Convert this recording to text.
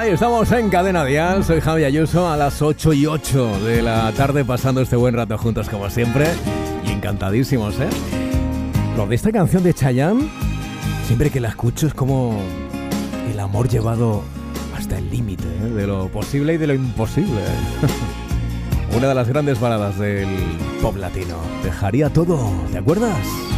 Ahí estamos en Cadena Dial, soy Javi Ayuso, a las 8:08 de la tarde, pasando este buen rato juntos como siempre, y encantadísimos, ¿eh? Lo de esta canción de Chayanne, siempre que la escucho es como el amor llevado hasta el límite, ¿eh? De lo posible y de lo imposible. Una de las grandes baladas del pop latino. Dejaría todo, ¿te acuerdas?